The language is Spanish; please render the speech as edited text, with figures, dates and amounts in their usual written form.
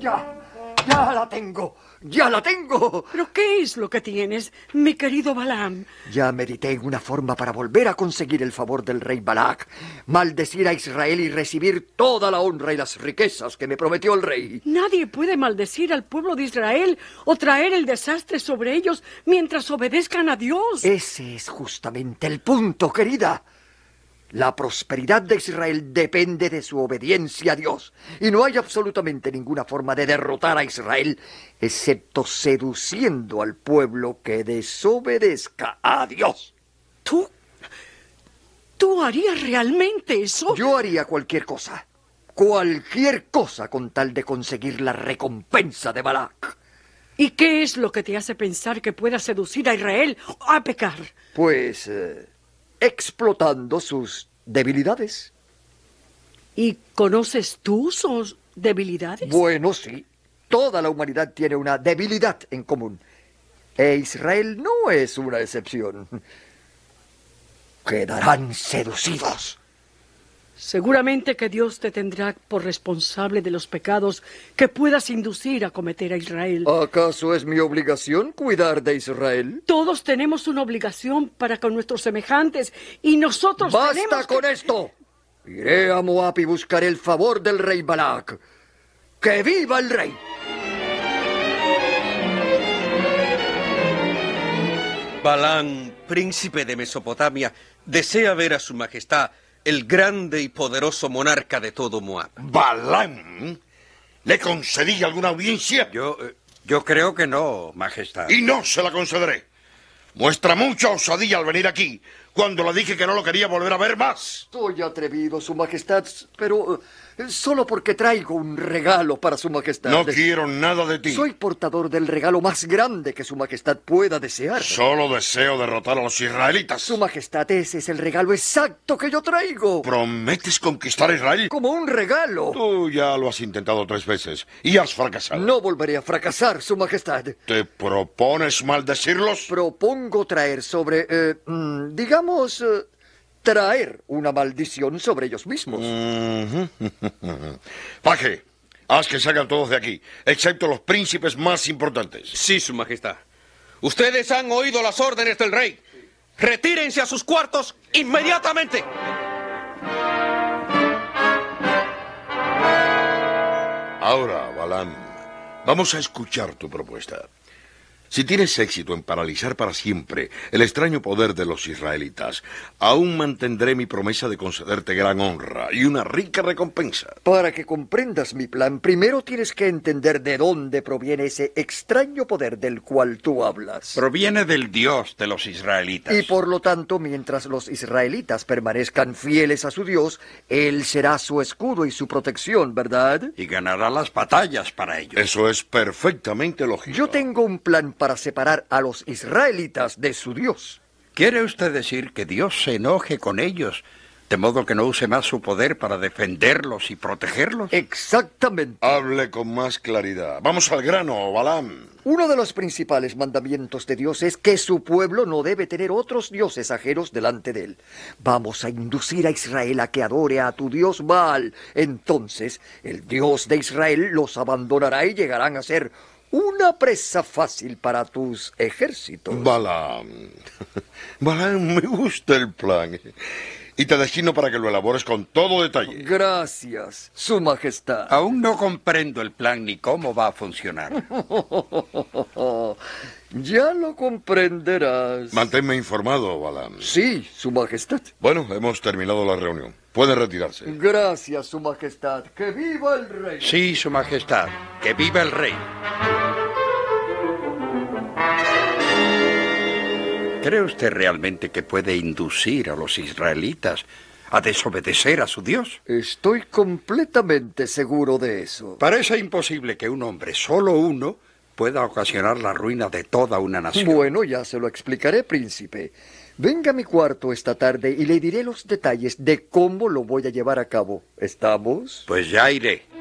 ¡Ya la tengo! ¡Ya la tengo! ¿Pero qué es lo que tienes, mi querido Balaam? Ya medité en una forma para volver a conseguir el favor del rey Balac, maldecir a Israel y recibir toda la honra y las riquezas que me prometió el rey. Nadie puede maldecir al pueblo de Israel o traer el desastre sobre ellos mientras obedezcan a Dios. Ese es justamente el punto, querida. La prosperidad de Israel depende de su obediencia a Dios, y no hay absolutamente ninguna forma de derrotar a Israel, excepto seduciendo al pueblo que desobedezca a Dios. ¿Tú harías realmente eso? Yo haría cualquier cosa con tal de conseguir la recompensa de Balac. ¿Y qué es lo que te hace pensar que pueda seducir a Israel a pecar? Pues explotando sus debilidades. ¿Y conoces tú sus debilidades? Bueno, sí. Toda la humanidad tiene una debilidad en común. E Israel no es una excepción. Quedarán seducidos. Seguramente que Dios te tendrá por responsable de los pecados que puedas inducir a cometer a Israel. ¿Acaso es mi obligación cuidar de Israel? Todos tenemos una obligación para con nuestros semejantes y nosotros tenemos ¡Basta con esto! Iré a Moab y buscaré el favor del rey Balac. ¡Que viva el rey! Balaam, príncipe de Mesopotamia, desea ver a su majestad, el grande y poderoso monarca de todo Moab. ¿Balaam? ¿Le concedí alguna audiencia? Yo creo que no, majestad. Y no se la concederé. Muestra mucha osadía al venir aquí, cuando le dije que no lo quería volver a ver más. Soy atrevido, su majestad, pero solo porque traigo un regalo para su majestad. No quiero nada de ti. Soy portador del regalo más grande que su majestad pueda desear. Solo deseo derrotar a los israelitas. Su majestad, ese es el regalo exacto que yo traigo. ¿Prometes conquistar a Israel? Como un regalo. Tú ya lo has intentado 3 veces y has fracasado. No volveré a fracasar, su majestad. ¿Te propones maldecirlos? Propongo traer traer una maldición sobre ellos mismos. Paje, haz que salgan todos de aquí, excepto los príncipes más importantes. Sí, su majestad. Ustedes han oído las órdenes del rey. Retírense a sus cuartos inmediatamente. Ahora, Balaam, vamos a escuchar tu propuesta. Si tienes éxito en paralizar para siempre el extraño poder de los israelitas, aún mantendré mi promesa de concederte gran honra y una rica recompensa. Para que comprendas mi plan, primero tienes que entender de dónde proviene ese extraño poder del cual tú hablas. Proviene del Dios de los israelitas. Y por lo tanto, mientras los israelitas permanezcan fieles a su Dios, Él será su escudo y su protección, ¿verdad? Y ganará las batallas para ellos. Eso es perfectamente lógico. Yo tengo un plan para separar a los israelitas de su Dios. ¿Quiere usted decir que Dios se enoje con ellos, de modo que no use más su poder para defenderlos y protegerlos? Exactamente. Hable con más claridad. Vamos al grano, Balaam. Uno de los principales mandamientos de Dios es que su pueblo no debe tener otros dioses ajenos delante de él. Vamos a inducir a Israel a que adore a tu Dios Baal. Entonces, el Dios de Israel los abandonará y llegarán a ser una presa fácil para tus ejércitos. Balaam, me gusta el plan. Y te destino para que lo elabores con todo detalle. Gracias, su majestad. Aún no comprendo el plan ni cómo va a funcionar. Ya lo comprenderás. Manténme informado, Balaam. Sí, su majestad. Bueno, hemos terminado la reunión. Puede retirarse. Gracias, su majestad. ¡Que viva el rey! Sí, su majestad. ¡Que viva el rey! ¿Cree usted realmente que puede inducir a los israelitas a desobedecer a su Dios? Estoy completamente seguro de eso. Parece imposible que un hombre, solo uno, pueda ocasionar la ruina de toda una nación. Bueno, ya se lo explicaré, príncipe. Venga a mi cuarto esta tarde y le diré los detalles de cómo lo voy a llevar a cabo. ¿Estamos? Pues ya iré.